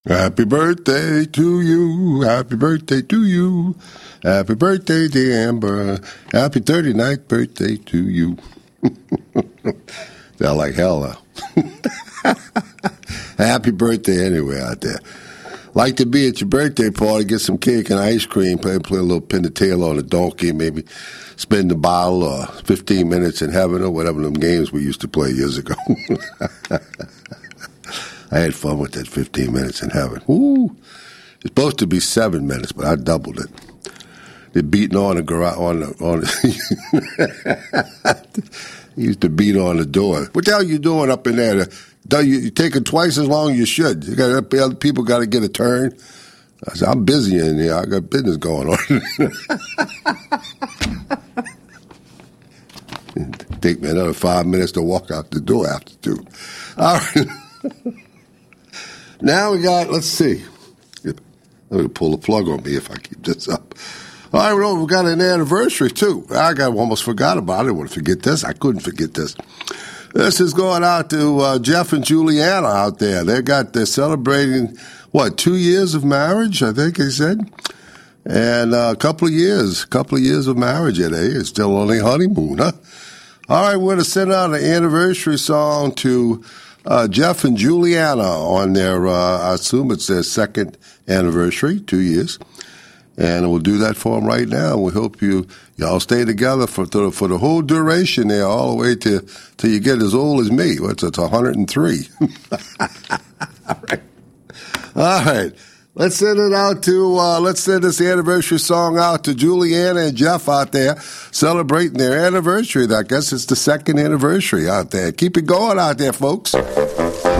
Happy birthday to you. Happy birthday to you. Happy birthday, dear Amber. Happy 39th birthday to you. Sound like hell, huh? Happy birthday anyway out there. Like to be at your birthday party, get some cake and ice cream, play a little pin the tail on a donkey, maybe spend the bottle or 15 minutes in heaven or whatever them games we used to play years ago. I had fun with that 15 minutes in heaven. Woo! It's supposed to be 7 minutes, but I doubled it. They're beating on the garage, he used to beat on the door. What the hell are you doing up in there? You're taking twice as long as you should. Other people got to get a turn. I said, I'm busy in here. I got business going on. Take me another 5 minutes to walk out the door after 2. All right. Now we got, let's see. I'm going to pull the plug on me if I keep this up. All right, well, we got an anniversary, too. I almost forgot about it. I didn't want to forget this. I couldn't forget this. This is going out to Jeff and Juliana out there. They're celebrating, 2 years of marriage, I think they said. And a couple of years of marriage at It's still only honeymoon, huh? All right, we're going to send out an anniversary song to Jeff and Juliana on their, I assume it's their second anniversary, 2 years. And we'll do that for them right now. We hope y'all stay together for the whole duration there, all the way till you get as old as me. It's 103. All right. All right. Let's send it out to, let's send this anniversary song out to Juliana and Jeff out there celebrating their anniversary. I guess it's the second anniversary out there. Keep it going out there, folks.